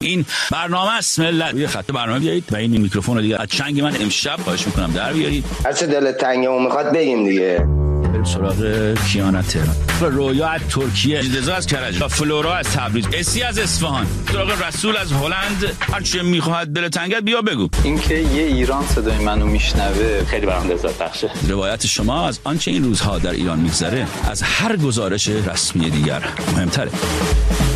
این برنامه است ملت. یه خط برنامه بیایید و این میکروفون رو دیگه از چنگ من امشب خواهش میکنم در بیارید. هر چه دلت تنگه و میخواد بگیم دیگه. بریم سراغ کیانا تهران، رویا از ترکیه، رضا از کرج، فلورا از تبریز، اسی از اصفهان، سراغ رسول از هلند. هر چه میخواد دل تنگت بیا بگو. اینکه یه ایران صدای منو میشنوه خیلی برام لذت بخشه. روایت شما از آنچه این روزها در ایران میگذره از هر گزارش رسمی دیگر مهمتره.